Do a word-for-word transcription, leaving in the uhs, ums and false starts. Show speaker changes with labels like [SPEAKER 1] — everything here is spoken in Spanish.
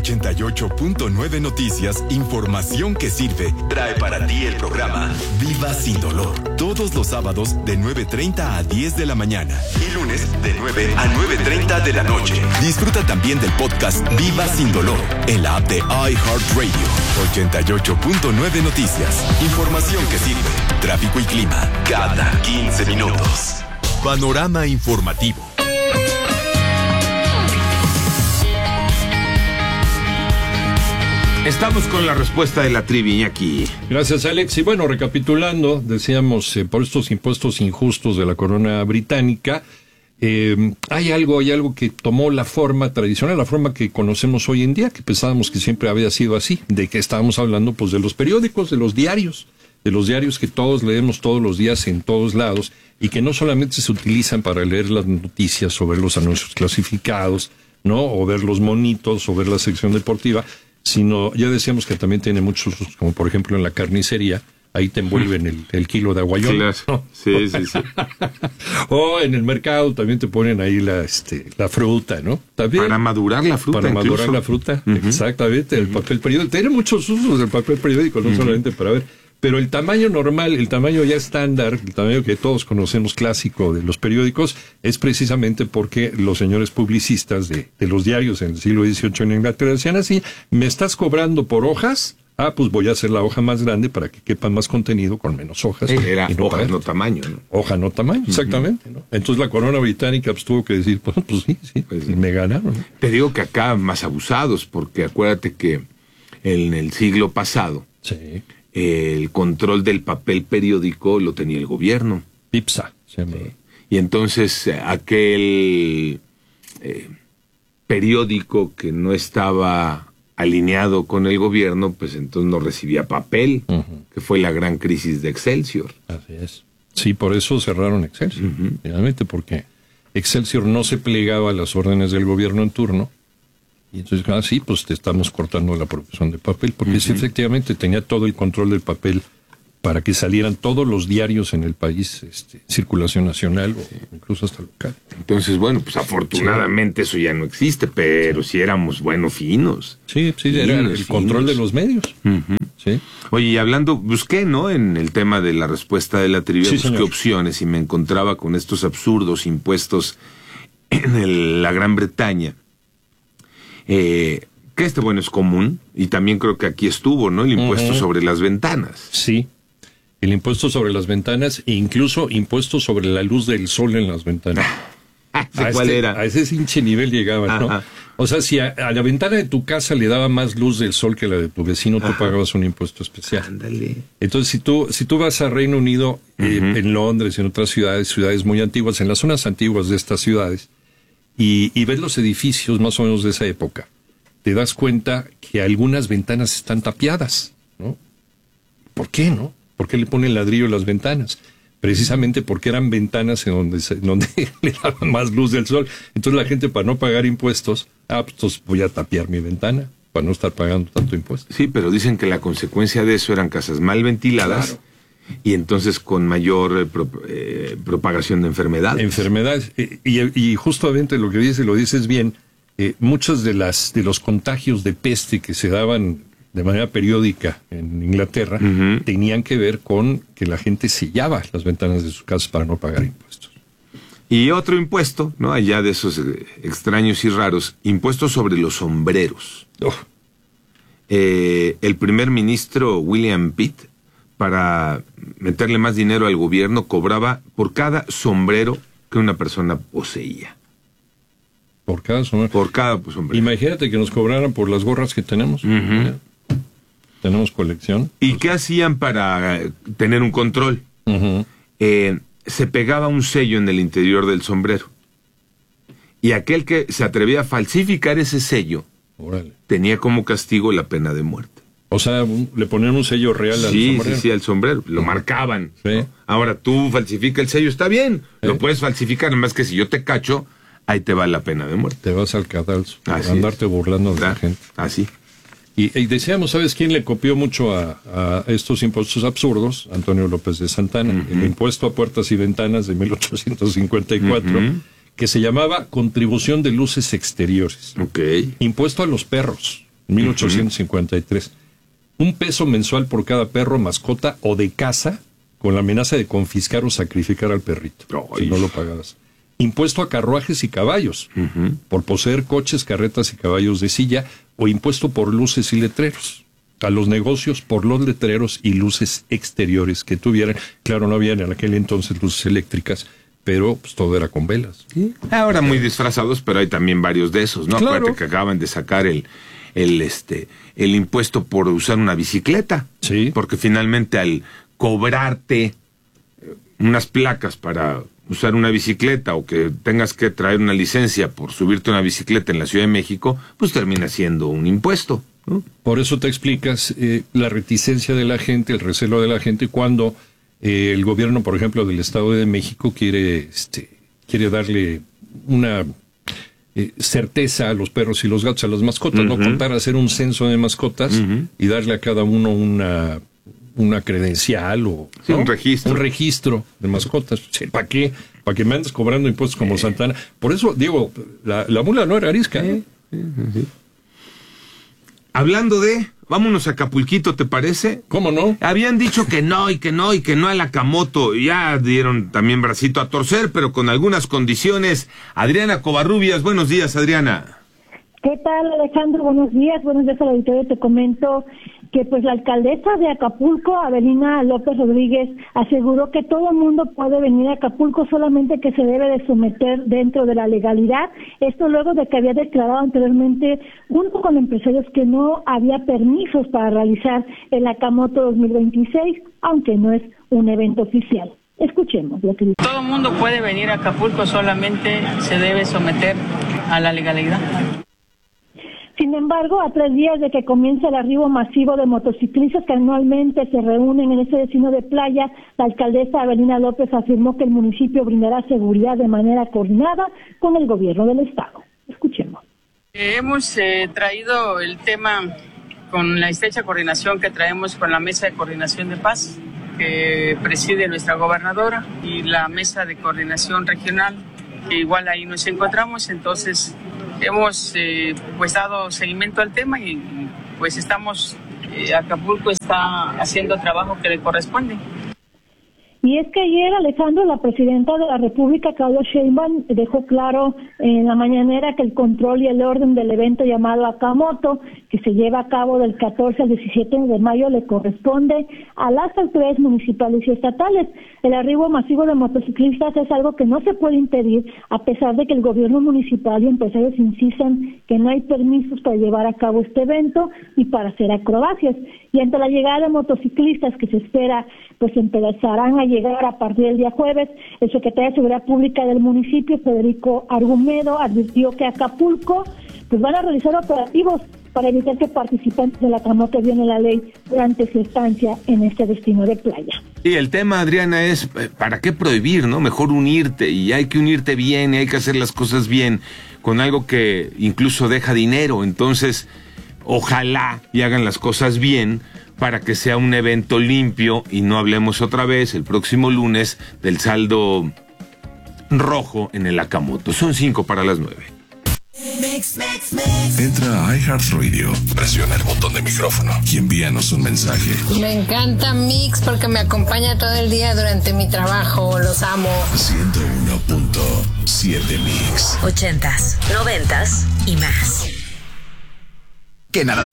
[SPEAKER 1] ochenta y ocho punto nueve Noticias, información que sirve, trae para ti el programa Viva Sin Dolor. Todos los sábados de nueve treinta a diez de la mañana y lunes de nueve a nueve treinta de la noche. Disfruta también del podcast Viva Sin Dolor en la app de iHeartRadio. ochenta y ocho punto nueve Noticias, información que sirve, tráfico y clima cada quince minutos. Panorama informativo.
[SPEAKER 2] Estamos con la respuesta de la trivia aquí.
[SPEAKER 3] Gracias, Alex. Y bueno, recapitulando, decíamos, eh, por estos impuestos injustos de la corona británica, eh, hay algo, hay algo que tomó la forma tradicional, la forma que conocemos hoy en día, que pensábamos que siempre había sido así. ¿De qué estábamos hablando? Pues de los periódicos, de los diarios, de los diarios que todos leemos todos los días en todos lados, y que no solamente se utilizan para leer las noticias o ver los anuncios clasificados, ¿no? O ver los monitos, o ver la sección deportiva, sino ya decíamos que también tiene muchos usos, como por ejemplo en la carnicería, ahí te envuelven el, el kilo de aguayón.
[SPEAKER 2] Claro.
[SPEAKER 3] ¿No?
[SPEAKER 2] Sí, sí, sí.
[SPEAKER 3] O en el mercado también te ponen ahí la este la fruta, ¿no? También,
[SPEAKER 2] para madurar la fruta.
[SPEAKER 3] Para
[SPEAKER 2] incluso.
[SPEAKER 3] madurar la fruta, uh-huh. Exactamente. El
[SPEAKER 2] uh-huh.
[SPEAKER 3] papel periódico. Tiene muchos usos el papel periódico, no uh-huh. solamente para ver. Pero el tamaño normal, el tamaño ya estándar, el tamaño que todos conocemos clásico de los periódicos, es precisamente porque los señores publicistas de, de los diarios en el siglo dieciocho en Inglaterra decían así: ¿me estás cobrando por hojas? Ah, pues voy a hacer la hoja más grande para que quepan más contenido con menos hojas.
[SPEAKER 2] Era
[SPEAKER 3] no
[SPEAKER 2] hoja,
[SPEAKER 3] pagar.
[SPEAKER 2] no tamaño, ¿no?
[SPEAKER 3] Hoja, no tamaño, uh-huh. exactamente, ¿no? Entonces la corona británica pues, tuvo que decir, pues, pues sí, sí, pues, sí. me ganaron. ¿No?
[SPEAKER 2] Te digo que acá más abusados, porque acuérdate que en el siglo pasado, sí. el control del papel periódico lo tenía el gobierno.
[SPEAKER 3] PIPSA.
[SPEAKER 2] Sí. Y entonces aquel eh, periódico que no estaba alineado con el gobierno, pues entonces no recibía papel, uh-huh. que fue la gran crisis de Excelsior.
[SPEAKER 3] Así es. Sí, por eso cerraron Excelsior, uh-huh. realmente, porque Excelsior no se plegaba a las órdenes del gobierno en turno, y entonces, ah, sí, pues te estamos cortando la producción de papel, porque uh-huh. sí, efectivamente tenía todo el control del papel para que salieran todos los diarios en el país, este, circulación nacional o sí. incluso hasta local.
[SPEAKER 2] Entonces, bueno, pues afortunadamente sí. eso ya no existe, pero sí, sí éramos, bueno, finos.
[SPEAKER 3] Sí, sí, finos, era el finos. Control de los medios. Uh-huh. Sí.
[SPEAKER 2] Oye, y hablando, busqué, ¿no?, en el tema de la respuesta de la trivia, sí, busqué señor. opciones y me encontraba con estos absurdos impuestos en el, la Gran Bretaña. Eh, que este, bueno, es común, y también creo que aquí estuvo, ¿no?, el impuesto uh-huh. sobre las ventanas.
[SPEAKER 3] Sí. El impuesto sobre las ventanas e incluso impuesto sobre la luz del sol en las ventanas.
[SPEAKER 2] ¿A ¿Cuál
[SPEAKER 3] este,
[SPEAKER 2] era?
[SPEAKER 3] A ese hinche nivel llegaban, ¿no? O sea, si a, a la ventana de tu casa le daba más luz del sol que la de tu vecino, Ajá. tú pagabas un impuesto especial.
[SPEAKER 2] Ándale.
[SPEAKER 3] Entonces, si tú si tú vas a Reino Unido, eh, uh-huh. en Londres, en otras ciudades, ciudades muy antiguas, en las zonas antiguas de estas ciudades, y, y ves los edificios más o menos de esa época, te das cuenta que algunas ventanas están tapiadas, ¿no? ¿Por qué, no? ¿Por qué le ponen ladrillo a las ventanas? Precisamente porque eran ventanas en donde, se, donde le daban más luz del sol. Entonces la gente, para no pagar impuestos, ah, pues voy a tapiar mi ventana para no estar pagando tanto impuesto.
[SPEAKER 2] Sí, pero dicen que la consecuencia de eso eran casas mal ventiladas, claro. y entonces con mayor eh, pro, eh, propagación de enfermedades.
[SPEAKER 3] Enfermedades. Y, y, y justamente lo que dice, lo dices bien, eh, muchos de, las, de los contagios de peste que se daban de manera periódica en Inglaterra, uh-huh. tenían que ver con que la gente sellaba las ventanas de sus casas para no pagar impuestos.
[SPEAKER 2] Y otro impuesto, ¿no?, allá de esos eh, extraños y raros, impuestos sobre los sombreros. Oh. Eh, el primer ministro William Pitt, para meterle más dinero al gobierno, cobraba por cada sombrero que una persona poseía.
[SPEAKER 3] Por cada sombrero.
[SPEAKER 2] Por cada pues, sombrero.
[SPEAKER 3] Imagínate que nos cobraran por las gorras que tenemos. Uh-huh. Tenemos colección.
[SPEAKER 2] ¿Y qué hacían para tener un control? Uh-huh. Eh, se pegaba un sello en el interior del sombrero. Y aquel que se atrevía a falsificar ese sello, Órale. tenía como castigo la pena de muerte.
[SPEAKER 3] O sea, le ponían un sello real al
[SPEAKER 2] sí,
[SPEAKER 3] sombrero.
[SPEAKER 2] Sí, sí, al sombrero. Lo marcaban.
[SPEAKER 3] Sí.
[SPEAKER 2] ¿no? Ahora, tú falsifica el sello, está bien. ¿Eh? Lo puedes falsificar, nada más que si yo te cacho, ahí te va la pena de muerte.
[SPEAKER 3] Te vas al cadalso por andarte es. burlando de la gente.
[SPEAKER 2] Así.
[SPEAKER 3] Y, y decíamos, ¿sabes quién le copió mucho a, a estos impuestos absurdos? Antonio López de Santana. Uh-huh. El impuesto a puertas y ventanas de mil ochocientos cincuenta y cuatro, uh-huh. que se llamaba Contribución de Luces Exteriores.
[SPEAKER 2] Okay.
[SPEAKER 3] Impuesto a los perros. en mil ochocientos cincuenta y tres. Uh-huh. Un peso mensual por cada perro, mascota o de casa, con la amenaza de confiscar o sacrificar al perrito, Ay. si no lo pagabas. Impuesto a carruajes y caballos, uh-huh. por poseer coches, carretas y caballos de silla, o impuesto por luces y letreros. A los negocios por los letreros y luces exteriores que tuvieran. Claro, no había en aquel entonces luces eléctricas, pero pues todo era con velas.
[SPEAKER 2] ¿Sí? Ahora muy disfrazados, pero hay también varios de esos, ¿no?
[SPEAKER 3] Claro.
[SPEAKER 2] Acuérdate que acaban de sacar el, el, este, el impuesto por usar una bicicleta.
[SPEAKER 3] Sí.
[SPEAKER 2] Porque finalmente al cobrarte unas placas para usar una bicicleta o que tengas que traer una licencia por subirte a una bicicleta en la Ciudad de México, pues termina siendo un impuesto, ¿no?
[SPEAKER 3] Por eso te explicas eh, la reticencia de la gente, el recelo de la gente cuando eh, el gobierno, por ejemplo, del Estado de México quiere, este, quiere darle una eh, certeza a los perros y los gatos, a las mascotas, uh-huh. no contar, hacer un censo de mascotas uh-huh. y darle a cada uno una... una credencial o
[SPEAKER 2] sí,
[SPEAKER 3] ¿no?
[SPEAKER 2] un registro
[SPEAKER 3] un registro de mascotas. Sí, ¿para qué? ¿Para que me andes cobrando impuestos como eh. Santana? Por eso, digo, la, la mula no era arisca.
[SPEAKER 2] Eh. Sí, sí. Hablando de, vámonos a Acapulquito, ¿te parece?
[SPEAKER 3] ¿Cómo no?
[SPEAKER 2] Habían dicho que no, y que no, y que no al Acamoto. Ya dieron también bracito a torcer, pero con algunas condiciones. Adriana Covarrubias, buenos días, Adriana.
[SPEAKER 4] ¿Qué tal, Alejandro? Buenos días, buenos días al auditorio. Te comento que pues la alcaldesa de Acapulco, Avelina López Rodríguez, aseguró que todo el mundo puede venir a Acapulco, solamente que se debe de someter dentro de la legalidad. Esto luego de que había declarado anteriormente, junto con empresarios, que no había permisos para realizar el Acamoto dos mil veintiséis, aunque no es un evento oficial. Escuchemos lo que dice.
[SPEAKER 5] Todo el mundo puede venir a Acapulco, solamente se debe someter a la legalidad.
[SPEAKER 4] Sin embargo, a tres días de que comience el arribo masivo de motociclistas que anualmente se reúnen en este destino de playa, la alcaldesa Avelina López afirmó que el municipio brindará seguridad de manera coordinada con el gobierno del estado. Escuchemos.
[SPEAKER 5] Hemos eh, traído el tema con la estrecha coordinación que traemos con la Mesa de Coordinación de Paz, que preside nuestra gobernadora, y la Mesa de Coordinación Regional, que igual ahí nos encontramos. Entonces hemos eh, pues dado seguimiento al tema y pues estamos, eh, Acapulco está haciendo el trabajo que le corresponde.
[SPEAKER 4] Y es que ayer, Alejandro, la presidenta de la República, Claudia Sheinbaum, dejó claro en la mañanera que el control y el orden del evento llamado Acamoto, que se lleva a cabo del catorce al diecisiete de mayo, le corresponde a las autoridades municipales y estatales. El arribo masivo de motociclistas es algo que no se puede impedir, a pesar de que el gobierno municipal y empresarios insistan que no hay permisos para llevar a cabo este evento y para hacer acrobacias. Y ante la llegada de motociclistas que se espera, pues empezarán a llegar a partir del día jueves, el secretario de Seguridad Pública del municipio, Federico Argumedo, advirtió que Acapulco pues van a realizar operativos para evitar que participantes de la Acamoto violen la ley durante su estancia en este destino de playa.
[SPEAKER 2] Y el tema, Adriana, es ¿para qué prohibir, no? Mejor unirte, y hay que unirte bien, y hay que hacer las cosas bien, con algo que incluso deja dinero. Entonces, ojalá y hagan las cosas bien para que sea un evento limpio y no hablemos otra vez el próximo lunes del saldo rojo en el Acamoto. Son cinco para las nueve.
[SPEAKER 1] Entra a iHeartRadio, presiona el botón de micrófono y envíanos un mensaje.
[SPEAKER 6] Me encanta Mix porque me acompaña todo el día durante mi trabajo. Los amo.
[SPEAKER 1] ciento uno punto siete Mix.
[SPEAKER 7] Ochentas, noventas y más.
[SPEAKER 1] Que nada.